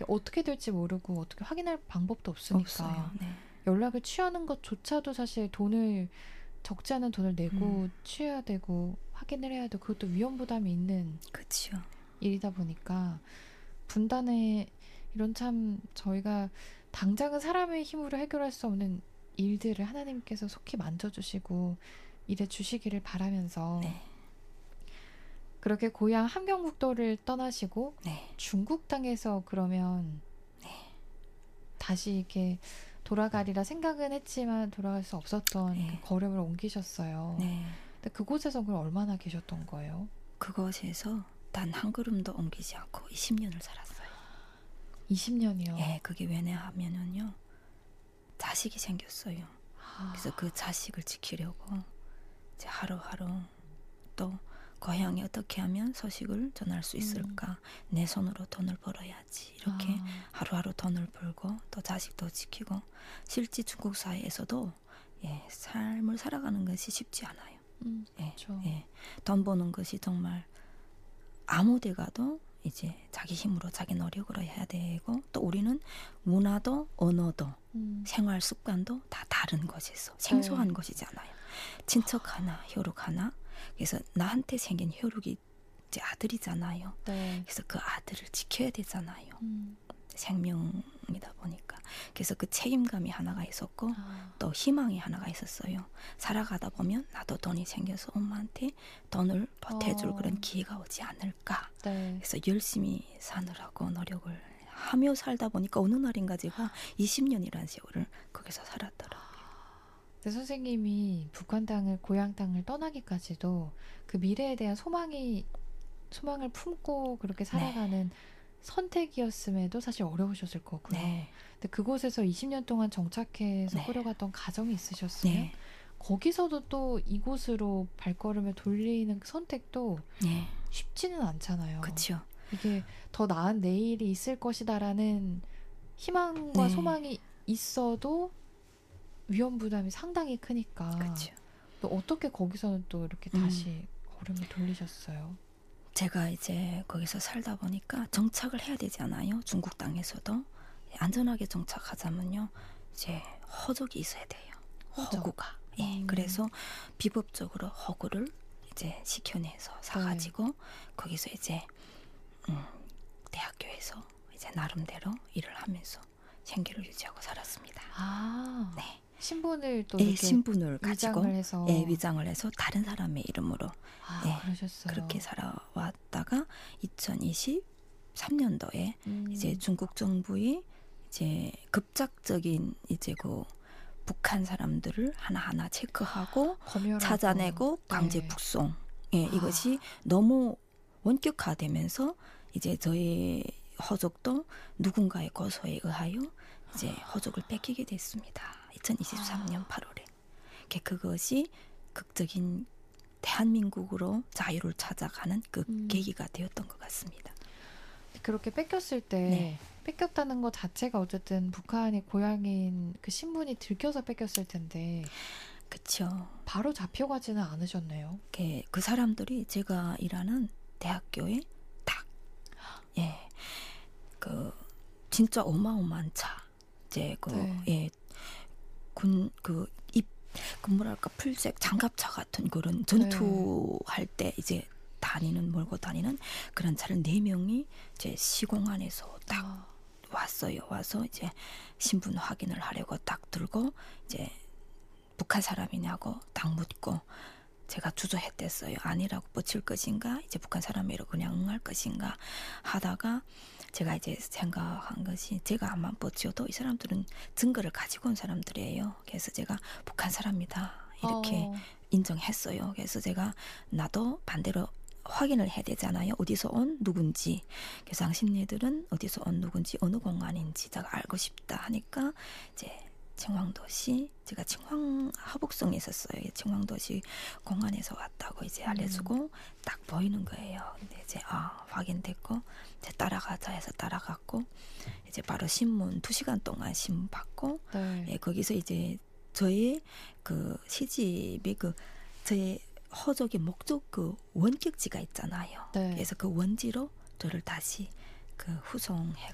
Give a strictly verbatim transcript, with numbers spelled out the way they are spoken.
이게 어떻게 될지 모르고 어떻게 확인할 방법도 없으니까 없어요. 네. 연락을 취하는 것조차도 사실 돈을 적지 않은 돈을 내고 음. 취해야 되고 확인을 해야 되고 그것도 위험 부담이 있는 그렇죠. 일이다 보니까 분단의 이런 참 저희가 당장은 사람의 힘으로 해결할 수 없는 일들을 하나님께서 속히 만져주시고 일해 주시기를 바라면서 네. 그렇게 고향 함경북도를 떠나시고 네. 중국 땅에서 그러면 네. 다시 이렇게 돌아가리라 생각은 했지만 돌아갈 수 없었던 네. 그 걸음을 옮기셨어요. 네. 근데 그곳에서 그럼 얼마나 계셨던 거예요? 그곳에서 단 한 걸음도 옮기지 않고 이십 년을 살았어요. 이십 년이요? 예, 그게 왜냐하면은요, 자식이 생겼어요. 아. 그래서 그 자식을 지키려고 이제 하루하루 또 고향에 어떻게 하면 소식을 전할 수 있을까? 음. 내 손으로 돈을 벌어야지. 이렇게 아. 하루하루 돈을 벌고 또 자식도 지키고 실제 중국 사회에서도 예, 삶을 살아가는 것이 쉽지 않아요. 음, 예, 그렇죠. 예, 돈 버는 것이 정말 아무 데 가도 이제 자기 힘으로 자기 노력으로 해야 되고 또 우리는 문화도 언어도 음. 생활 습관도 다 다른 곳에서 생소한 네. 곳이잖아요. 친척 하나, 혈육 하나. 그래서 나한테 생긴 혈육이 이제 아들이잖아요. 네. 그래서 그 아들을 지켜야 되잖아요. 음. 생명이다 보니까. 그래서 그 책임감이 하나가 있었고 아. 또 희망이 하나가 있었어요. 살아가다 보면 나도 돈이 생겨서 엄마한테 돈을 보태줄 어. 그런 기회가 오지 않을까. 네. 그래서 열심히 사느라고 노력을 하며 살다 보니까 어느 날인가 제가 이십 년이라는 세월을 거기서 살았더라고요. 근데 선생님이 북한 땅을 고향 땅을 떠나기까지도 그 미래에 대한 소망이 소망을 품고 그렇게 살아가는 네. 선택이었음에도 사실 어려우셨을 거고요. 네. 근데 그곳에서 이십 년 동안 정착해서 네. 꾸려갔던 가정이 있으셨어요. 네. 거기서도 또 이곳으로 발걸음을 돌리는 그 선택도 네. 쉽지는 않잖아요. 그렇죠. 이게 더 나은 내일이 있을 것이다라는 희망과 네. 소망이 있어도 위험 부담이 상당히 크니까. 그렇죠. 또 어떻게 거기서는 또 이렇게 다시 음. 걸음을 돌리셨어요? 제가 이제 거기서 살다 보니까 정착을 해야 되잖아요. 중국 땅에서도 안전하게 정착하자면요, 이제 허족이 있어야 돼요. 허적. 허구가. 예, 음. 그래서 비법적으로 허구를 이제 시켜내서 사가지고 네. 거기서 이제 음, 대학교에서 이제 나름대로 일을 하면서 생계를 유지하고 살았습니다. 아, 네. 신분을 또 예, 이렇게 신분을 가지고 위장을 해서 예, 위장을 해서 다른 사람의 이름으로 아, 예, 그러셨어요. 그렇게 살아왔다가 이천이십삼 년도에 음. 이제 중국 정부의 이제 급작적인 이제 그 북한 사람들을 하나하나 체크하고 검열하고. 찾아내고 강제 네. 북송 예, 아. 이것이 너무 원격화되면서 이제 저희 허족도 누군가의 고소에 의하여 이제 허족을 뺏기게 됐습니다. 이천이십삼 년 팔월에. 그것이 극적인 대한민국으로 자유를 찾아가는 그 음. 계기가 되었던 것 같습니다. 그렇게 뺏겼을 때 네. 뺏겼다는 것 자체가 어쨌든 북한이 고향인 그 신분이 들켜서 뺏겼을 텐데 그렇죠. 바로 잡혀가지는 않으셨네요. 그, 그 사람들이 제가 일하는 대학교에 딱 예, 그 진짜 어마어마한 차 이제 그 네. 예, 군 그 입 그 뭐랄까 풀색 장갑차 같은 그런 전투할 때 네. 이제 다니는 몰고 다니는 그런 차를 네 명이 이제 시공안에서 딱 아. 왔어요. 와서 이제 신분 확인을 하려고 딱 들고 이제 북한 사람이냐고 딱 묻고 제가 주저했댔어요. 아니라고 뻗칠 것인가 이제 북한 사람이라고 그냥 응할 것인가 하다가 제가 이제 생각한 것이 제가 안만 뻗쳐도 이 사람들은 증거를 가지고 온 사람들이에요. 그래서 제가 북한 사람이다 이렇게 어. 인정했어요. 그래서 제가 나도 반대로 확인을 해야 되잖아요. 어디서 온 누군지. 그래서 당신네들은 어디서 온 누군지 어느 공간인지 제가 알고 싶다 하니까 이제 청황도시 제가 청황 하북성에 있었어요. 청황도시 공안에서 왔다고 이제 알려주고 음. 딱 보이는 거예요. 근데 이제 아 확인됐고 이제 따라가자 해서 따라갔고 이제 바로 신문 두 시간 동안 신문 받고 네. 예, 거기서 이제 저의 그 시집이 그 저의 허족의 목적 그 원격지가 있잖아요. 네. 그래서 그 원지로 저를 다시 그 후송해